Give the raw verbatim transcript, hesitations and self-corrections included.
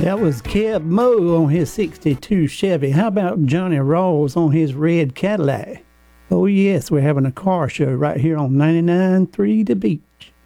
That was Keb Mo on his sixty-two Chevy. How about Johnny Rawls on his red Cadillac? Oh, yes, we're having a car show right here on ninety-nine point three The Beach.